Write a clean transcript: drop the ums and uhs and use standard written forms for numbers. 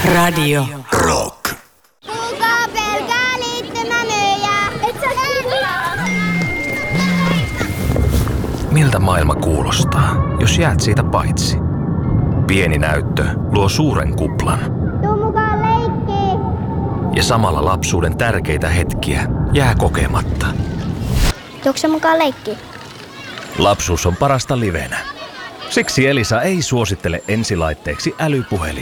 Radio Rock. Kuka pelkää liittymänöjä? Et sä Miltä maailma kuulostaa, jos jäät siitä paitsi? Pieni näyttö luo suuren kuplan. Tuu mukaan leikkiin. Ja samalla lapsuuden tärkeitä hetkiä jää kokematta. Tuutko sä mukaan leikkiin? Lapsuus on parasta livenä. Siksi Elisa ei suosittele ensilaitteeksi älypuhelinta.